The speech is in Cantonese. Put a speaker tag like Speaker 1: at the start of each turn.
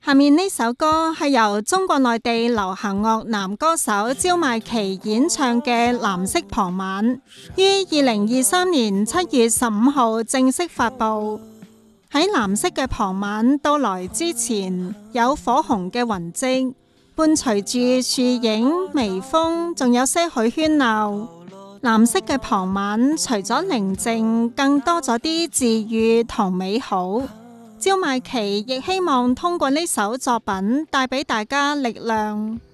Speaker 1: 下面呢首歌係由中國內地流行樂男歌手焦邁奇演唱嘅《藍色傍晚》，於2023年7月15號正式發佈。喺藍色嘅傍晚到來之前，有火紅嘅雲跡，伴隨住樹影、微風，仲有些許喧鬧。藍色嘅傍晚，除咗寧靜，更多咗啲治癒同美好。焦邁奇亦希望通過呢首作品帶俾大家力量。